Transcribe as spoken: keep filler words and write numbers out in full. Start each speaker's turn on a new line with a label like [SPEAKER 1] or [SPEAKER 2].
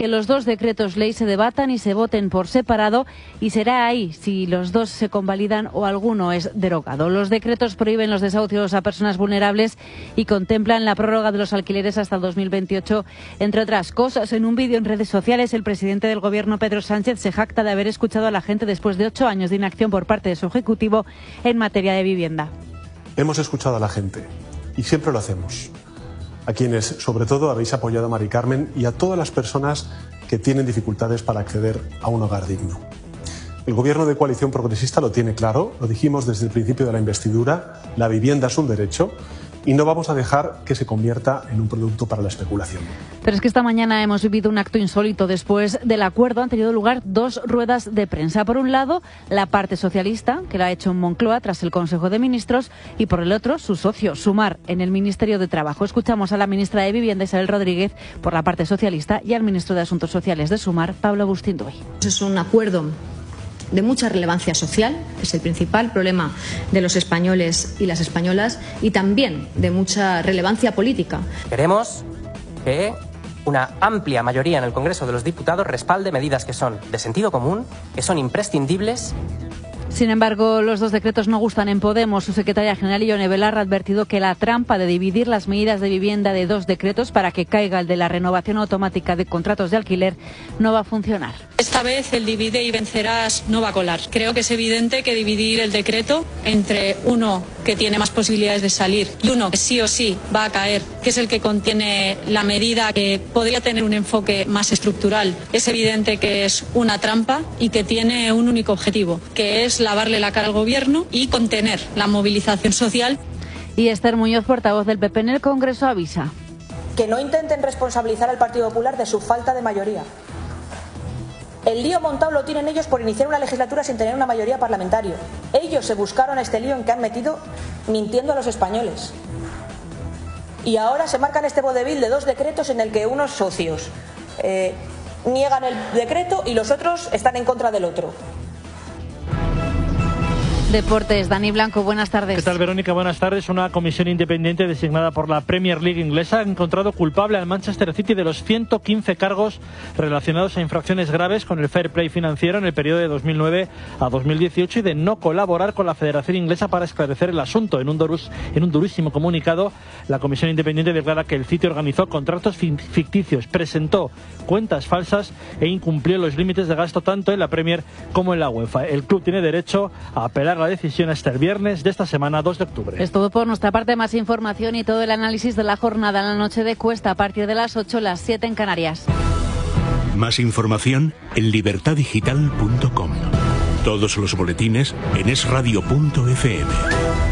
[SPEAKER 1] que los dos decretos ley se debatan y se voten por separado, y será ahí si los dos se convalidan o alguno es derogado. Los decretos prohíben los desahucios a personas vulnerables y contemplan la prórroga de los alquileres hasta el dos mil veintiocho, entre otras cosas. En un vídeo en redes sociales, el presidente del Gobierno, Pedro Sánchez, se jacta de haber escuchado a la gente después de ocho años de inacción por parte de su Ejecutivo en materia de vivienda.
[SPEAKER 2] Hemos escuchado a la gente y siempre lo hacemos. A quienes, sobre todo, habéis apoyado a Mari Carmen y a todas las personas que tienen dificultades para acceder a un hogar digno. El Gobierno de coalición progresista lo tiene claro, lo dijimos desde el principio de la investidura, la vivienda es un derecho y no vamos a dejar que se convierta en un producto para la especulación.
[SPEAKER 1] Pero es que esta mañana hemos vivido un acto insólito. Después del acuerdo han tenido lugar dos ruedas de prensa. Por un lado, la parte socialista, que lo ha hecho en Moncloa tras el Consejo de Ministros, y por el otro, su socio, Sumar, en el Ministerio de Trabajo. Escuchamos a la ministra de Vivienda, Isabel Rodríguez, por la parte socialista, y al ministro de Asuntos Sociales de Sumar, Pablo Bustinduy.
[SPEAKER 3] Es un acuerdo de mucha relevancia social, es el principal problema de los españoles y las españolas, y también de mucha relevancia política.
[SPEAKER 4] Queremos que una amplia mayoría en el Congreso de los Diputados respalde medidas que son de sentido común, que son imprescindibles.
[SPEAKER 1] Sin embargo, los dos decretos no gustan en Podemos. Su secretaria general, Ione Belarra, ha advertido que la trampa de dividir las medidas de vivienda de dos decretos para que caiga el de la renovación automática de contratos de alquiler no va a funcionar.
[SPEAKER 5] Esta vez el divide y vencerás no va a colar. Creo que es evidente que dividir el decreto entre uno que tiene más posibilidades de salir y uno que sí o sí va a caer, que es el que contiene la medida que podría tener un enfoque más estructural, es evidente que es una trampa y que tiene un único objetivo, que es lavarle la cara al Gobierno y contener la movilización social.
[SPEAKER 1] Y Esther Muñoz, portavoz del P P en el Congreso, avisa.
[SPEAKER 6] Que no intenten responsabilizar al Partido Popular de su falta de mayoría. El lío montado lo tienen ellos por iniciar una legislatura sin tener una mayoría parlamentaria. Ellos se buscaron este lío en que han metido mintiendo a los españoles. Y ahora se marcan este vodevil de dos decretos en el que unos socios eh, niegan el decreto y los otros están en contra del otro.
[SPEAKER 1] Deportes, Dani Blanco, buenas tardes.
[SPEAKER 7] ¿Qué tal, Verónica? Buenas tardes. Una comisión independiente designada por la Premier League inglesa ha encontrado culpable al Manchester City de los ciento quince cargos relacionados a infracciones graves con el fair play financiero en el periodo de dos mil nueve a dos mil dieciocho y de no colaborar con la Federación Inglesa para esclarecer el asunto. En un, durus, en un durísimo comunicado, la comisión independiente declara que el City organizó contratos ficticios, presentó cuentas falsas e incumplió los límites de gasto tanto en la Premier como en la UEFA. El club tiene derecho a apelar la decisión hasta el viernes de esta semana, dos de octubre.
[SPEAKER 1] Es todo por nuestra parte. Más información y todo el análisis de la jornada en la noche de Cuesta a partir de las ocho, las siete en Canarias.
[SPEAKER 8] Más información en libertad digital punto com. Todos los boletines en es radio punto efe eme.